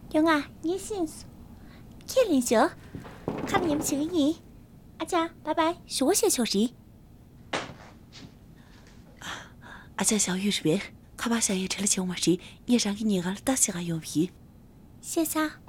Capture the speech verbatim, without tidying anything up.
영아你心思看领袖看你们几个你阿佳拜拜学些学习阿佳小玉这边看把下夜吃了青蛙时也让给你个大西个油皮谢谢